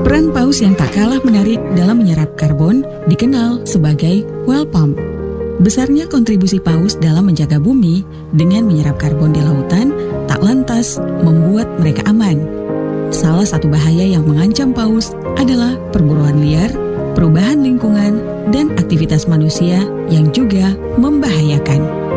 Peran paus yang tak kalah menarik dalam menyerap karbon dikenal sebagai well pump. Besarnya kontribusi paus dalam menjaga bumi dengan menyerap karbon di lautan tak lantas membuat mereka aman. Salah satu bahaya yang mengancam paus adalah perburuan liar, perubahan lingkungan, dan aktivitas manusia yang juga membahayakan.